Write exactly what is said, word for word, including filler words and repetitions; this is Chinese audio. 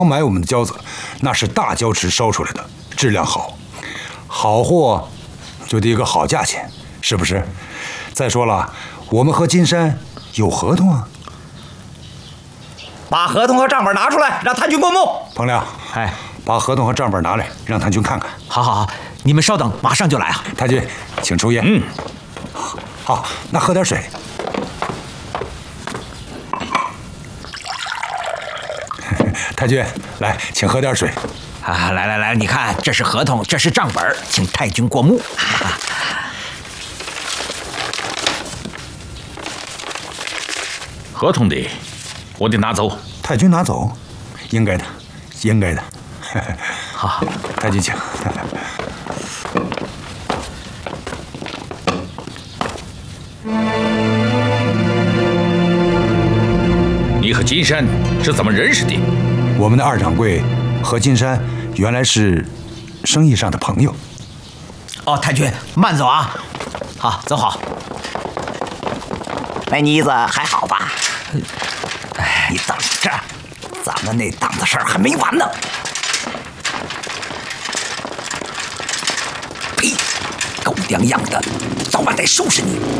买我们的胶子，那是大胶池烧出来的，质量好，好货就得一个好价钱，是不是？再说了，我们和金山有合同啊。 把合同和账本拿出来，让谭军过目。 彭亮， 哎， 把合同和账本拿来，让谭军看看。 好好好，你们稍等，马上就来啊。 太君，请出宴。 嗯， 好，那喝点水。太君，来，请喝点水。 啊，来来来，你看，这是合同，这是账本，请太君过目。啊、 合同的，我得拿走。 太君拿走，应该的，应该的。 好， 太君请。 你和金山是怎么认识的？ 我们的二掌柜和金山原来是生意上的朋友。 哦，太君，慢走啊。好，走好。 那妮子还好吧？哎，你等着，咱们那档子事儿还没完呢。呸！狗娘养的，早晚得收拾你！